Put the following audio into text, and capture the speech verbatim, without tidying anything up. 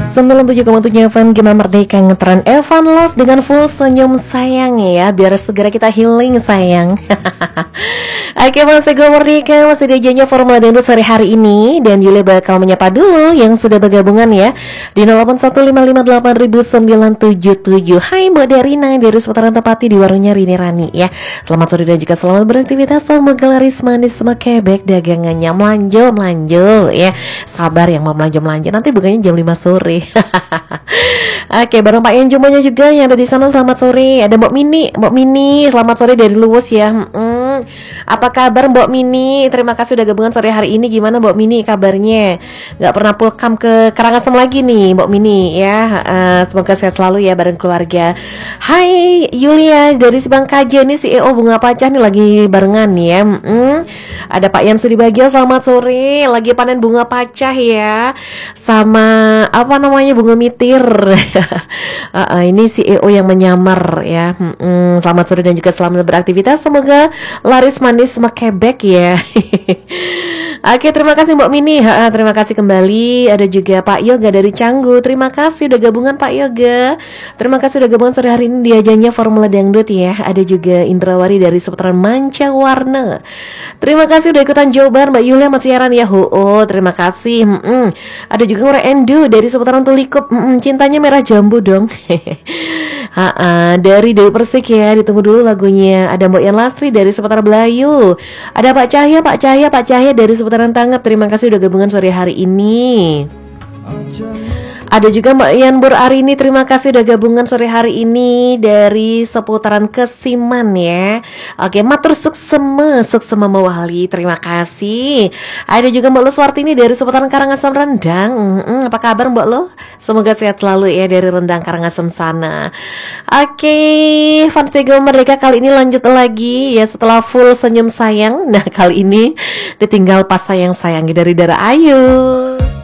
sembilan puluh tujuh koma tujuh F M Gema Merdeka ngetren Evan Los dengan full senyum sayang ya. Biar segera kita healing sayang. Oke, masih Gema Merdeka, masih diajannya Formula Dangdut sore hari ini. Dan Yuli bakal menyapa dulu yang sudah bergabungan ya di nol delapan satu lima lima delapan sembilan tujuh tujuh. Hai Mbak Darina dari seputaran Tepati di warungnya Rini Rani ya. Selamat sore dan juga selamat beraktivitas. Semoga laris manis kebek dagangannya melanjo melanjo ya. Sabar yang mau melanjo melanjo, nanti bukannya jam lima sore. Oke, bareng Pak Yanjumonya juga yang ada di sana. Selamat sore. Ada Mbak Mini, Mbak Mini, selamat sore dari Luwus ya. Hmm, apa kabar Mbak Mini? Terima kasih udah gabungan sore hari ini. Gimana Mbak Mini kabarnya? Gak pernah pulkam ke Karangasem lagi nih Mbak Mini ya. Uh, semoga sehat selalu ya bareng keluarga. Hai Yulia dari Sibangkaja, ini C E O Bunga Pacah nih lagi barengan ya. Hmm, ada Pak Yan Sudi Bagia, selamat sore. Lagi panen bunga pacah ya. Sama apa namanya bunga mitir. uh, uh, ini C E O yang menyamar ya. Hmm, selamat sore dan juga selamat beraktivitas. Semoga laris manis mekebek ya. Oke, terima kasih Mbak Mini. Ha, terima kasih kembali. Ada juga Pak Yoga dari Canggu. Terima kasih udah gabungan Pak Yoga. Terima kasih udah gabungan sore hari ini di ajannya Formula Dangdut ya. Ada juga Indrawari dari seputaran Mancawarna. Terima kasih udah ikutan jawaban Mbak Yulia Matsiaran ya. Oh, terima kasih. Hmm, ada juga Ngore Endu dari seputaran Tulikup. Hmm, cintanya merah jambu dong. Ha, ha, dari Dewi Persik ya. Ditunggu dulu lagunya. Ada Mbak Yan Lastri dari seputaran Belayu. Ada Pak Cahya, Pak Cahya, Pak Cahya dari seputaran Tanggap. Terima kasih udah gabungan sore hari ini. Ada juga Mbak Yan Bur Arini, terima kasih udah gabungan sore hari ini dari seputaran Kesiman ya. Oke, matur suksema, suksema mawali, terima kasih. Ada juga Mbak Lo Swartini dari seputaran Karangasem Rendang. Hmm, apa kabar Mbak Lo? Semoga sehat selalu ya dari Rendang Karangasem sana. Oke, fans Gema Merdeka kali ini lanjut lagi ya setelah full senyum sayang. Nah kali ini ditinggal pas sayang-sayangi dari Dara Ayu.